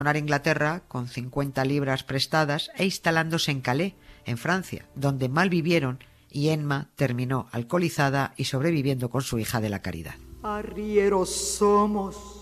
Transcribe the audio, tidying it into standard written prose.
a Inglaterra con 50 libras prestadas e instalándose en Calais, en Francia, donde malvivieron y Emma terminó alcoholizada y sobreviviendo con su hija de la caridad. Arrieros somos